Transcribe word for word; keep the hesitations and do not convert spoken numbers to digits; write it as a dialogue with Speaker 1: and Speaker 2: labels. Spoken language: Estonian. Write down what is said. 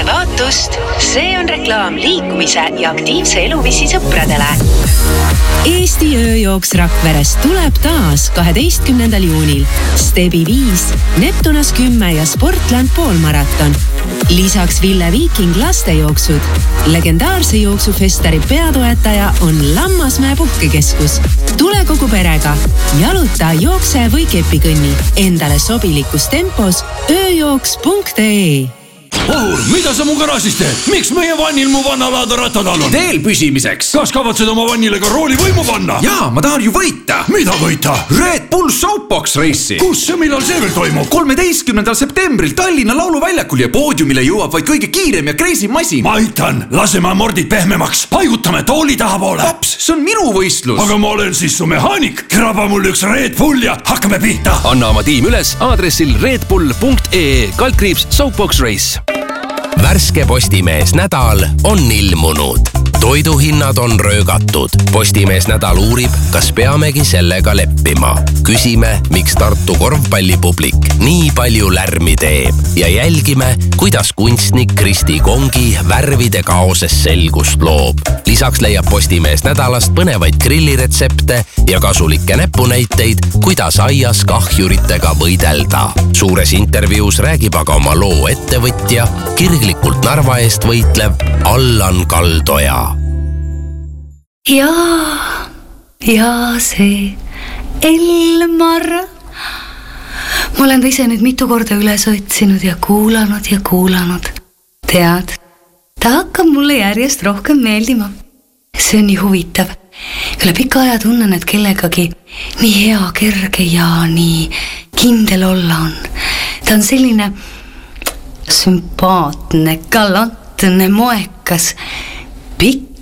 Speaker 1: vaatust. See on reklaam liikumise ja aktiivse eluviisi sõpradele. Eesti ööjooks Rakverest tuleb taas kaheteistkümnendal juunil. Stebi viis, Neptunas kümme ja Sportland poolmaraton. Lisaks Ville Viiking lastejooksud. Legendaarse jooksufestari peatoetaja on Lammasmäe puhkekeskus. Tule kogu perega. Jaluta, jookse või kepikõnni. Endale sobilikus tempos ööjooks punkt ee.
Speaker 2: Ohur, mida sa mu garaažis teed? Miks meie vannil mu vannalaada rattad all on?
Speaker 3: Teel püsimiseks.
Speaker 2: Kas kavatsed oma vannile ka rooli võimu panna?
Speaker 3: Jaa, ma tahan ju võita.
Speaker 2: Mida võita?
Speaker 3: Red Bull Soapbox Race'i.
Speaker 2: Kus ja millal see veel toimub?
Speaker 3: kolmeteistkümnendal septembril Tallinna lauluväljakul ja poodiumile jõuab vaid kõige kiirem ja kreisim masin.
Speaker 2: Ma aitan, laseme mordid pehmemaks. Paigutame tooli taha poole.
Speaker 3: Paps, see on minu võistlus.
Speaker 2: Aga ma olen siis su mehaanik. Kraba mul üks Red Bull ja hakkame pihta.
Speaker 4: Anna oma tiim üles aadressil redbull punkt ee kaldkriips Soapbox Race.
Speaker 5: Värske Postimees nädal on ilmunud. Toiduhinnad on röögatud. Postimees nädal uurib, kas peamegi sellega leppima. Küsime, miks Tartu korvpallipublik nii palju lärmi teeb ja jälgime, kuidas kunstnik Kristi Kongi värvide kaoses selgust loob. Lisaks leiab Postimees nädalast põnevaid grilliretsepte ja kasulikke näpunäiteid, kuidas aias kahjuritega võidelda. Suures intervjuus räägib aga oma loo ettevõtja, kirglikult Narva eest võitlev Allan Kaldoja.
Speaker 6: Ja, ja see Elmar. Ma olen ta ise nüüd mitu korda üles otsinud ja kuulanud ja kuulanud. Tead, ta hakkab mulle järjest rohkem meeldima. See on nii huvitav. Üle pika aja tunnen, et kellegagi nii hea, kerge ja nii kindel olla on. Ta on selline sümpaatne, galantne, moekas, pikk